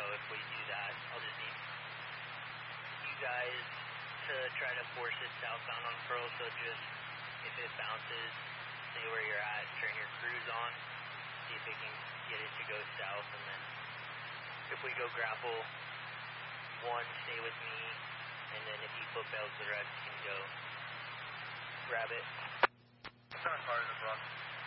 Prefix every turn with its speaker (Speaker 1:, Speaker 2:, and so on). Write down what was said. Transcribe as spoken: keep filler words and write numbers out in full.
Speaker 1: if we do that, I'll just need you guys to try to force it southbound on Pearl, so just, if it bounces, stay where you're at, turn your cruise on, see if it can get it to go south, and then if we go grapple, one, stay with me, and then if he footbails, the rest can go grab it.
Speaker 2: What kind of car is it, bro?